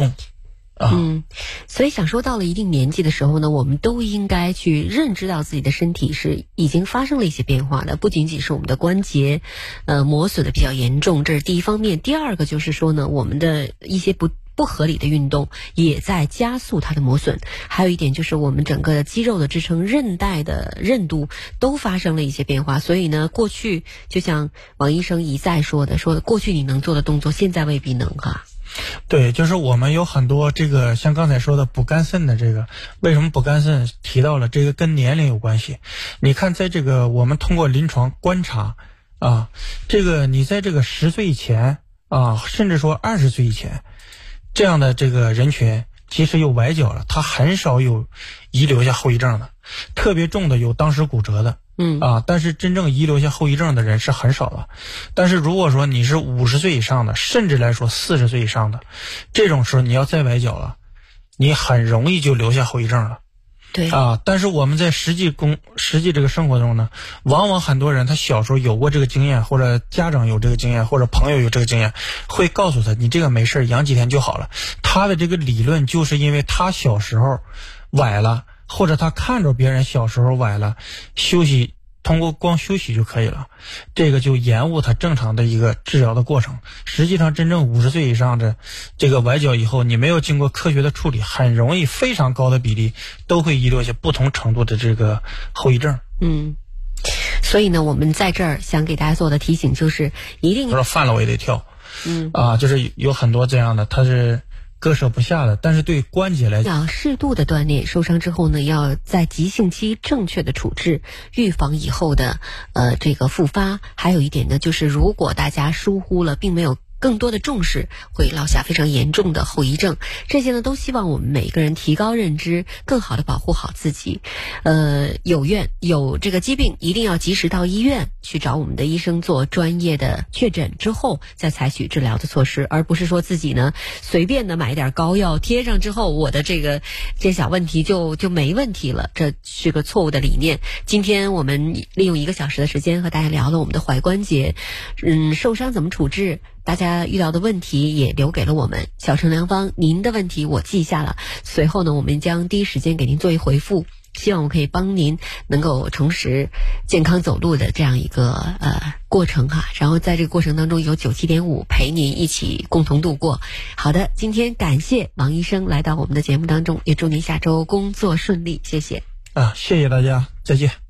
痛啊。 所以想说到了一定年纪的时候呢，我们都应该去认知到自己的身体是已经发生了一些变化的，不仅仅是我们的关节磨损的比较严重，这是第一方面。第二个就是说呢，我们的一些不合理的运动也在加速它的磨损。还有一点就是我们整个的肌肉的支撑、韧带的韧度都发生了一些变化。所以呢，过去就像王医生一再说的过去你能做的动作，现在未必能哈。 对，就是我们有很多这个像刚才说的补肝肾的这个，为什么补肝肾提到了这个跟年龄有关系？你看在这个我们通过临床观察啊，这个你在这个10岁以前啊，甚至说20岁以前这样的这个人群，即使有崴脚了，他很少有遗留下后遗症的，特别重的有当时骨折的。但是真正遗留下后遗症的人是很少的。但是如果说你是50岁以上的，甚至来说40岁以上的，这种时候你要再崴脚了，你很容易就留下后遗症了。 对但是我们在实际这个生活中呢，往往很多人他小时候有过这个经验，或者家长有这个经验，或者朋友有这个经验，会告诉他你这个没事，养几天就好了。他的这个理论就是因为他小时候崴了，或者他看着别人小时候崴了，通过光休息就可以了，这个就延误他正常的一个治疗的过程。实际上真正50岁以上的这个崴脚以后，你没有经过科学的处理，很容易非常高的比例都会遗留下不同程度的这个后遗症。 所以呢，我们在这儿想给大家做的提醒就是一定说犯了我也得跳。就是有很多这样的，他是割舍不下的，但是对关节来讲， 要适度的锻炼，受伤之后呢，要在急性期正确的处置，预防以后的这个复发。还有一点呢，就是如果大家疏忽了，并没有更多的重视，会落下非常严重的后遗症。这些呢，都希望我们每一个人提高认知，更好的保护好自己。有这个疾病，一定要及时到医院去找我们的医生做专业的确诊之后，再采取治疗的措施，而不是说自己呢随便的买点膏药贴上之后，我的这小问题就没问题了，这是个错误的理念。今天我们利用1个小时的时间和大家聊了我们的踝关节，受伤怎么处置。大家遇到的问题也留给了我们，小程良方，您的问题我记下了，随后呢，我们将第一时间给您做一回复，希望我可以帮您能够重拾健康走路的这样一个过程哈。然后在这个过程当中，有97.5陪您一起共同度过。好的，今天感谢王医生来到我们的节目当中，也祝您下周工作顺利，谢谢。 谢谢大家，再见。